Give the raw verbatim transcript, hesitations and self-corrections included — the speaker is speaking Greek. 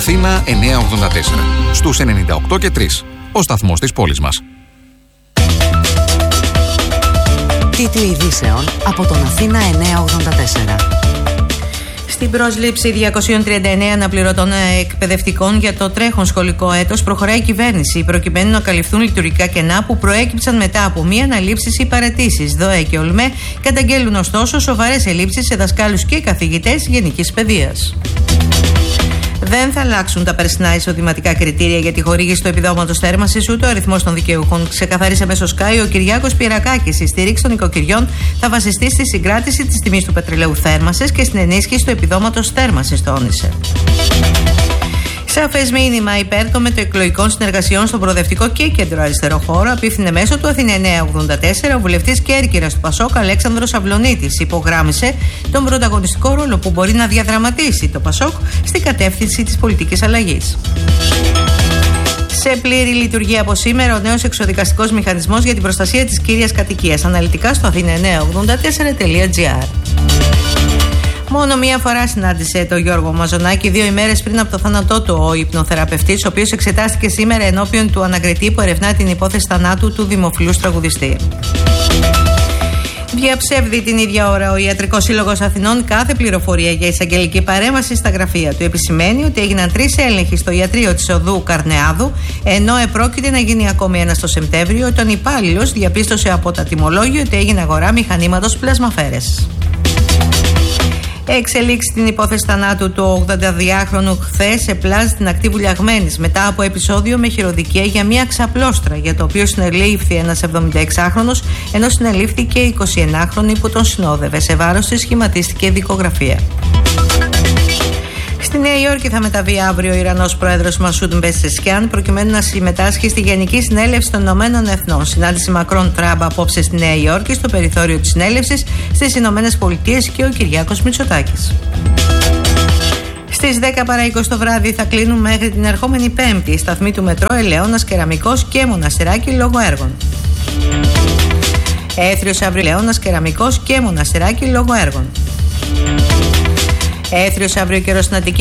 Αθήνα εννιακόσια ογδόντα τέσσερα. Στους ενενήντα οκτώ και τρία. Ο σταθμός της πόλης μας. Τίτλοι ειδήσεων από τον Αθήνα εννιακόσια ογδόντα τέσσερα. Στην πρόσληψη διακόσιων τριάντα εννέα αναπληρωτών εκπαιδευτικών για το τρέχον σχολικό έτος προχωράει η κυβέρνηση προκειμένου να καλυφθούν λειτουργικά κενά που προέκυψαν μετά από μη αναλήψεις ή παραιτήσεις. ΔΟΕ και ΟΛΜΕ καταγγέλουν ωστόσο σοβαρές ελλείψεις σε δασκάλους και καθηγητές γενικής παιδείας. Δεν θα αλλάξουν τα περσινά εισοδηματικά κριτήρια για τη χορήγηση του επιδόματος θέρμανσης ούτε ο αριθμός των δικαιούχων. Ξεκαθάρισε μέσω Sky ο Κυριάκος Πυρακάκης. Η στήριξη των οικοκυριών θα βασιστεί στη συγκράτηση της τιμής του πετρελαίου θέρμανσης και στην ενίσχυση του επιδόματος θέρμανσης, τόνισε. Σαφές μήνυμα υπέρ των μετοεκλογικών συνεργασιών στον προοδευτικό και κεντροαριστερό χώρο απίφθινε μέσω του Αθήνα εννιακόσια ογδόντα τέσσερα ο βουλευτής Κέρκυρας του Πασόκ Αλέξανδρος Αυλωνίτης. Υπογράμμισε τον πρωταγωνιστικό ρόλο που μπορεί να διαδραματίσει το Πασόκ στην κατεύθυνση της πολιτικής αλλαγής. Σε πλήρη λειτουργία από σήμερα ο νέος εξοδικαστικός μηχανισμός για την προστασία της κύριας κατοικίας. Αναλυτικά στο αθήνα εννιακόσια ογδόντα τέσσερα τελεία τζι άρ. Μόνο μία φορά συνάντησε τον Γιώργο Μαζονάκη, δύο ημέρες πριν από το θάνατό του, ο υπνοθεραπευτής, ο οποίος εξετάστηκε σήμερα ενώπιον του ανακριτή που ερευνά την υπόθεση θανάτου του δημοφιλούς τραγουδιστή. Διαψεύδει την ίδια ώρα ο Ιατρικός Σύλλογος Αθηνών κάθε πληροφορία για εισαγγελική παρέμβαση στα γραφεία του. Επισημαίνει ότι έγιναν τρεις έλεγχοι στο ιατρείο της οδού Καρνεάδου, ενώ επρόκειται να γίνει ακόμη ένα στο Σεπτέμβριο, όταν υπάλληλος διαπίστωσε από τα τιμολόγια ότι έγινε αγορά μηχανήματος πλασμαφέρες. Εξελίξει την υπόθεση θανάτου του ογδονταδυάχρονου χθες σε πλάζ στην ακτή Βουλιαγμένης μετά από επεισόδιο με χειροδικία για μία ξαπλώστρα, για το οποίο συνελήφθη ένας εβδομηνταεξάχρονος, ενώ συνελήφθηκε εικοσιενάχρονη που τον συνόδευε. Σε βάρος της σχηματίστηκε δικογραφία. Στη Νέα Υόρκη θα μεταβεί αύριο ο Ιρανός πρόεδρος Μασούντ Πεζεσκιάν προκειμένου να συμμετάσχει στη Γενική Συνέλευση των Ηνωμένων Εθνών. Συνάντηση Μακρόν-Τραμπ απόψε στη Νέα Υόρκη, στο περιθώριο της συνέλευσης στις Ηνωμένες Πολιτείες και ο Κυριάκος Μητσοτάκης. Στις δέκα παρά είκοσι το βράδυ θα κλείνουν μέχρι την ερχόμενη Πέμπτη οι σταθμοί του μετρό Ελαιώνας, Κεραμικός και Μοναστηράκι λόγω έργων. Έθριος αύριο Ελαιώνας, Κεραμικός και Μοναστηράκι λόγω έργων. Έθριος αύριο καιρός στην Αττική.